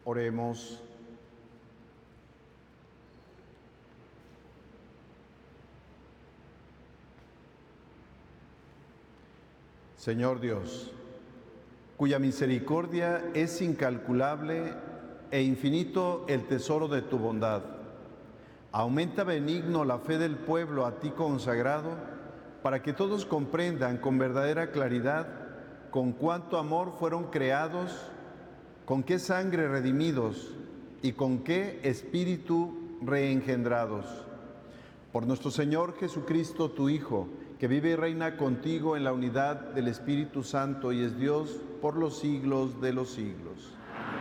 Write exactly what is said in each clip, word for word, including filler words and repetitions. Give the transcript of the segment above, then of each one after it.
Oremos. Señor Dios, cuya misericordia es incalculable e infinito el tesoro de tu bondad, aumenta benigno la fe del pueblo a ti consagrado, para que todos comprendan con verdadera claridad con cuánto amor fueron creados, con qué sangre redimidos y con qué espíritu reengendrados. Por nuestro Señor Jesucristo, tu Hijo, que vive y reina contigo en la unidad del Espíritu Santo y es Dios por los siglos de los siglos.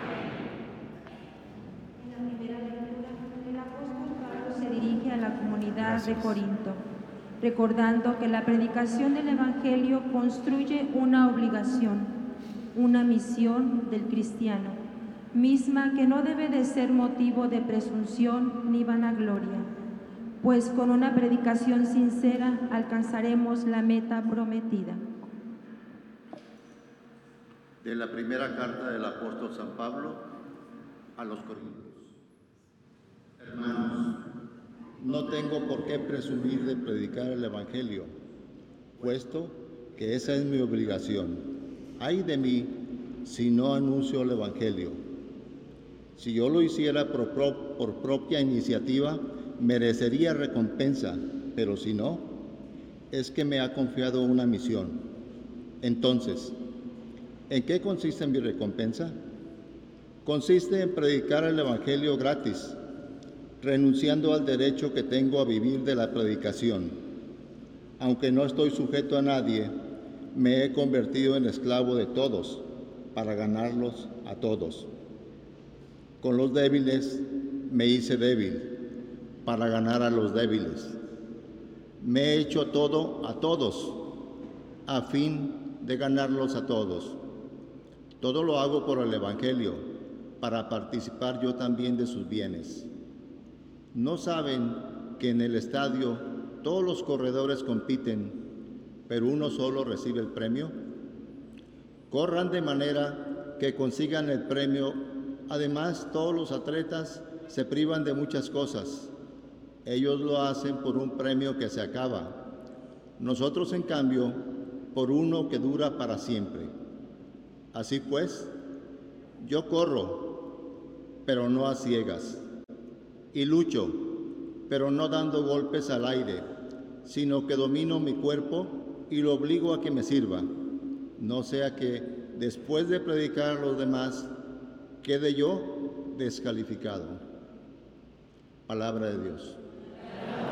En la primera lectura, el apóstol Pablo se dirige a la comunidad Gracias. de Corinto, recordando que la predicación del Evangelio construye una obligación, una misión del cristiano, misma que no debe de ser motivo de presunción ni vanagloria, pues con una predicación sincera alcanzaremos la meta prometida. De la primera carta del apóstol San Pablo a los Corintios. Hermanos, no tengo por qué presumir de predicar el Evangelio, puesto que esa es mi obligación. Ay de mí si no anuncio el Evangelio. Si yo lo hiciera por, pro, por propia iniciativa, merecería recompensa, pero si no, es que me ha confiado una misión. Entonces, ¿en qué consiste mi recompensa? Consiste en predicar el Evangelio gratis, renunciando al derecho que tengo a vivir de la predicación. Aunque no estoy sujeto a nadie, me he convertido en esclavo de todos, para ganarlos a todos. Con los débiles me hice débil, para ganar a los débiles. Me he hecho todo a todos, a fin de ganarlos a todos. Todo lo hago por el Evangelio, para participar yo también de sus bienes. ¿No saben que en el estadio todos los corredores compiten, pero uno solo recibe el premio? Corran de manera que consigan el premio. Además, todos los atletas se privan de muchas cosas. Ellos lo hacen por un premio que se acaba. Nosotros, en cambio, por uno que dura para siempre. Así pues, yo corro, pero no a ciegas, y lucho, pero no dando golpes al aire, sino que domino mi cuerpo y lo obligo a que me sirva, no sea que, después de predicar a los demás, quede yo descalificado. Palabra de Dios.